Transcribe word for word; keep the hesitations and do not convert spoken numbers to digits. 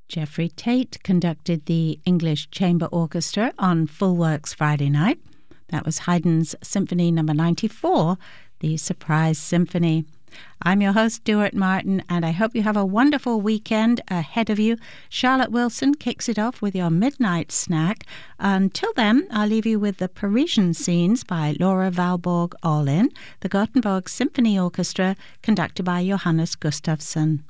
Geoffrey Tate conducted the English Chamber Orchestra on Full Works Friday night. That was Haydn's Symphony Number ninety-four, the Surprise Symphony. I'm your host, Stuart Martin, and I hope you have a wonderful weekend ahead of you. Charlotte Wilson kicks it off with your midnight snack. Until then, I'll leave you with the Parisian Scenes by Laura Valborg Allin, the Gothenburg Symphony Orchestra, conducted by Johannes Gustafsson.